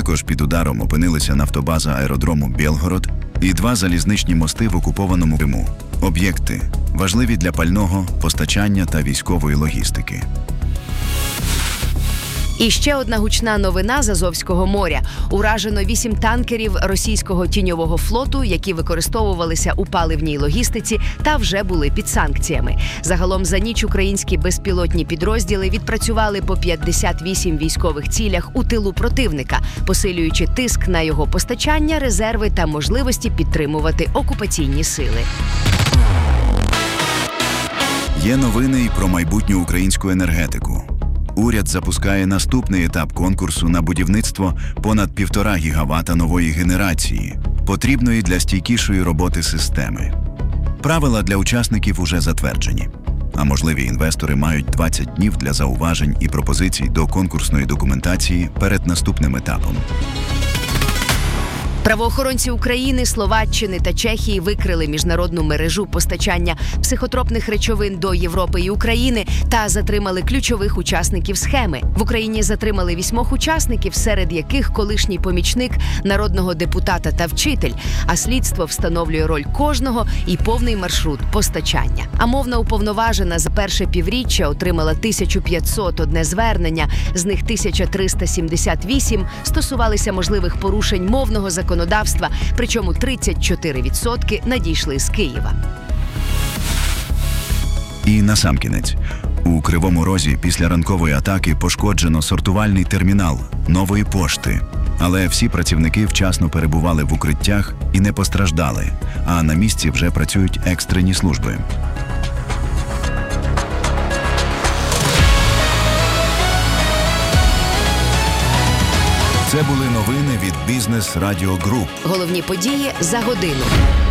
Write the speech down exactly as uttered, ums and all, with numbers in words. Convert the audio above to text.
Також під ударом опинилися нафтобаза аеродрому Білгород і два залізничні мости в окупованому Криму. Об'єкти важливі для пального, постачання та військової логістики. І ще одна гучна новина з Азовського моря. Уражено вісім танкерів російського тіньового флоту, які використовувалися у паливній логістиці та вже були під санкціями. Загалом за ніч українські безпілотні підрозділи відпрацювали по п'ятдесят вісім військових цілях у тилу противника, посилюючи тиск на його постачання, резерви та можливості підтримувати окупаційні сили. Є новини й про майбутню українську енергетику. Уряд запускає наступний етап конкурсу на будівництво понад півтора гігавата нової генерації, потрібної для стійкішої роботи системи. Правила для учасників уже затверджені, а можливі інвестори мають двадцять днів для зауважень і пропозицій до конкурсної документації перед наступним етапом. Правоохоронці України, Словаччини та Чехії викрили міжнародну мережу постачання психотропних речовин до Європи і України та затримали ключових учасників схеми. В Україні затримали вісьмох учасників, серед яких колишній помічник народного депутата та вчитель, а слідство встановлює роль кожного і повний маршрут постачання. А мовна уповноважена за перше півріччя отримала тисяча п'ятсот одне звернення, з них тисяча триста сімдесят вісім стосувалися можливих порушень мовного законодавства, причому тридцять чотири відсотки надійшли з Києва. І насамкінець. У Кривому Розі після ранкової атаки пошкоджено сортувальний термінал нової пошти. Але всі працівники вчасно перебували в укриттях і не постраждали, а на місці вже працюють екстрені служби. Це були новини від Бізнес Радіо Груп. Головні події за годину.